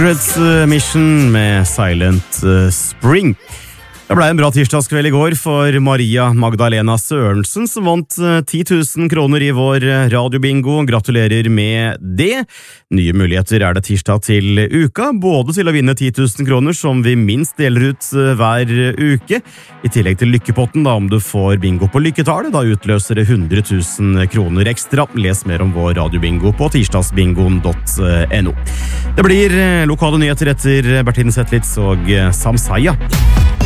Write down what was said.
Reds Mission med Silent Spring. Det ble en bra tirsdagskveld I går for Maria Magdalena Sørensen, som vant 10 000 kroner I vår radiobingo. Gratulerer med det. Nye muligheter det tirsdag til uka, både til å vinne 10 000 kroner, som vi minst deler ut hver uke, I tillegg til lykkepotten, da, om du får bingo på lykketall, da utløser det 100 000 kroner ekstra. Les mer om vår radiobingo på tirsdagsbingoen.no. Det blir lokale nyheter etter Bertine Zetlitz og Samsaya.